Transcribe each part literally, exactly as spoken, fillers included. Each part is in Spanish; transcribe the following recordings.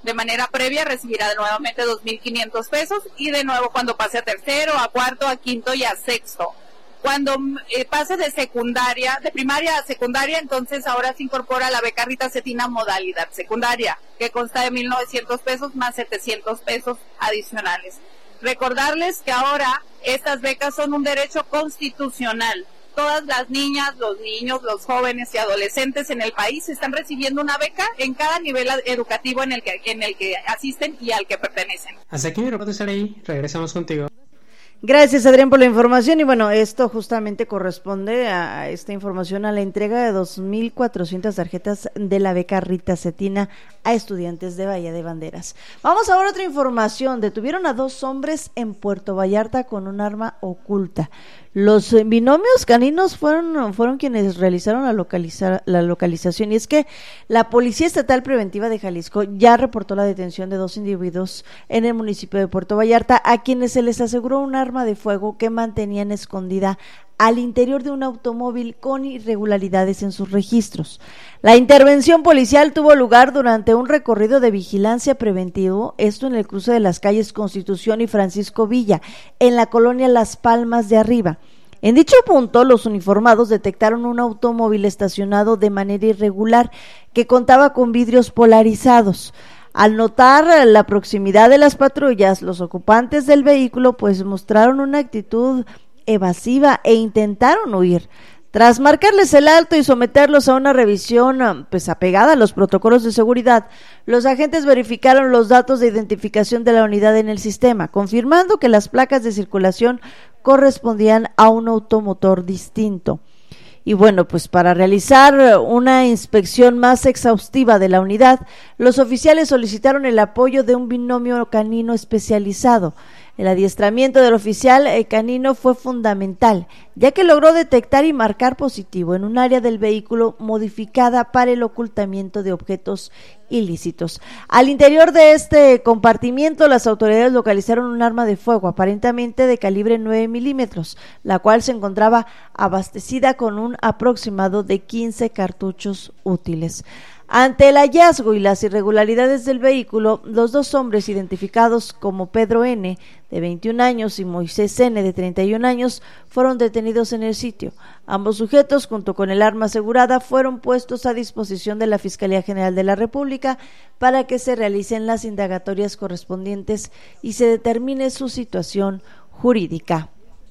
de manera previa recibirá nuevamente dos mil quinientos pesos y de nuevo cuando pase a tercero, a cuarto, a quinto y a sexto. Cuando eh, pase de secundaria, de primaria a secundaria, entonces ahora se incorpora la beca Rita Cetina modalidad secundaria, que consta de mil novecientos pesos más setecientos pesos adicionales. Recordarles que ahora estas becas son un derecho constitucional. Todas las niñas, los niños, los jóvenes y adolescentes en el país están recibiendo una beca en cada nivel educativo en el que, en el que asisten y al que pertenecen. Hasta aquí mi reporte, Saraí. Regresamos contigo. Gracias, Adrián, por la información. Y bueno, esto justamente corresponde a esta información a la entrega de dos mil cuatrocientas tarjetas de la beca Rita Cetina a estudiantes de Bahía de Banderas. Vamos ahora a otra información. Detuvieron a dos hombres en Puerto Vallarta con un arma oculta. Los binomios caninos fueron, fueron quienes realizaron la, localizar, la localización, y es que la Policía Estatal Preventiva de Jalisco ya reportó la detención de dos individuos en el municipio de Puerto Vallarta, a quienes se les aseguró un arma de fuego que mantenían escondida al interior de un automóvil con irregularidades en sus registros. La intervención policial tuvo lugar durante un recorrido de vigilancia preventivo, esto en el cruce de las calles Constitución y Francisco Villa, en la colonia Las Palmas de Arriba. En dicho punto, los uniformados detectaron un automóvil estacionado de manera irregular que contaba con vidrios polarizados. Al notar la proximidad de las patrullas, los ocupantes del vehículo pues mostraron una actitud evasiva e intentaron huir. Tras marcarles el alto y someterlos a una revisión pues apegada a los protocolos de seguridad, los agentes verificaron los datos de identificación de la unidad en el sistema, confirmando que las placas de circulación correspondían a un automotor distinto. Y bueno, pues para realizar una inspección más exhaustiva de la unidad, los oficiales solicitaron el apoyo de un binomio canino especializado. El adiestramiento del oficial canino fue fundamental, ya que logró detectar y marcar positivo en un área del vehículo modificada para el ocultamiento de objetos ilícitos. Al interior de este compartimiento, las autoridades localizaron un arma de fuego, aparentemente de calibre nueve milímetros, la cual se encontraba abastecida con un aproximado de quince cartuchos útiles. Ante el hallazgo y las irregularidades del vehículo, los dos hombres identificados como Pedro N., de veintiún años, y Moisés N., de treinta y un años, fueron detenidos en el sitio. Ambos sujetos, junto con el arma asegurada, fueron puestos a disposición de la Fiscalía General de la República para que se realicen las indagatorias correspondientes y se determine su situación jurídica.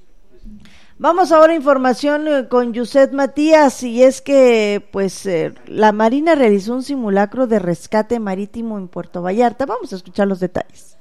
Vamos ahora a información con Yuset Matías, y es que pues eh, la Marina realizó un simulacro de rescate marítimo en Puerto Vallarta. Vamos a escuchar los detalles.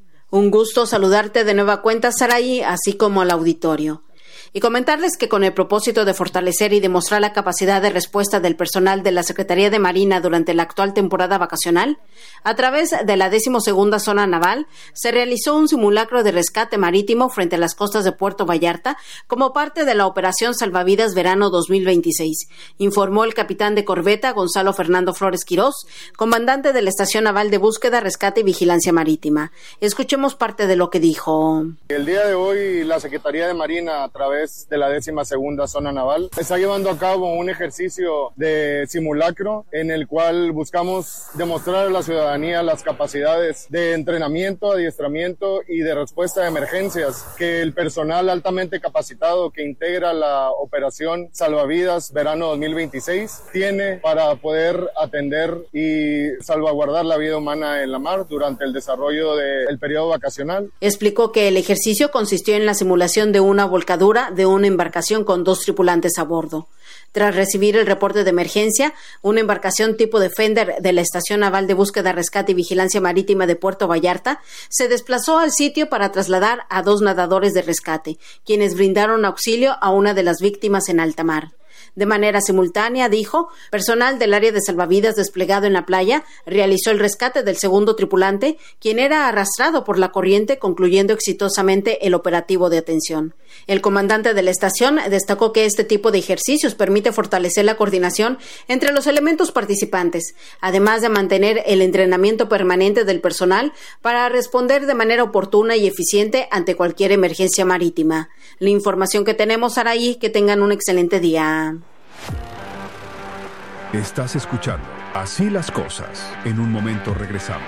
Un gusto saludarte de nueva cuenta, Saraí, así como al auditorio. Y comentarles que con el propósito de fortalecer y demostrar la capacidad de respuesta del personal de la Secretaría de Marina durante la actual temporada vacacional, a través de la decimosegunda Zona Naval, se realizó un simulacro de rescate marítimo frente a las costas de Puerto Vallarta como parte de la Operación Salvavidas Verano dos mil veintiséis, informó el capitán de corbeta Gonzalo Fernando Flores Quirós, comandante de la Estación Naval de Búsqueda, Rescate y Vigilancia Marítima. Escuchemos parte de lo que dijo. El día de hoy la Secretaría de Marina, a través de la décima segunda Zona Naval, está llevando a cabo un ejercicio de simulacro en el cual buscamos demostrar a la ciudadanía las capacidades de entrenamiento, adiestramiento y de respuesta a emergencias que el personal altamente capacitado que integra la Operación Salvavidas Verano dos mil veintiséis tiene para poder atender y salvaguardar la vida humana en la mar durante el desarrollo del periodo vacacional. Explicó que el ejercicio consistió en la simulación de una volcadura de una embarcación con dos tripulantes a bordo. Tras recibir el reporte de emergencia, una embarcación tipo Defender de la Estación Naval de Búsqueda, Rescate y Vigilancia Marítima de Puerto Vallarta se desplazó al sitio para trasladar a dos nadadores de rescate, quienes brindaron auxilio a una de las víctimas en alta mar. De manera simultánea, dijo, personal del área de salvavidas desplegado en la playa realizó el rescate del segundo tripulante, quien era arrastrado por la corriente, concluyendo exitosamente el operativo de atención. El comandante de la estación destacó que este tipo de ejercicios permite fortalecer la coordinación entre los elementos participantes, además de mantener el entrenamiento permanente del personal para responder de manera oportuna y eficiente ante cualquier emergencia marítima. La información que tenemos, Saraí, que tengan un excelente día. Estás escuchando Así las Cosas. En un momento regresamos.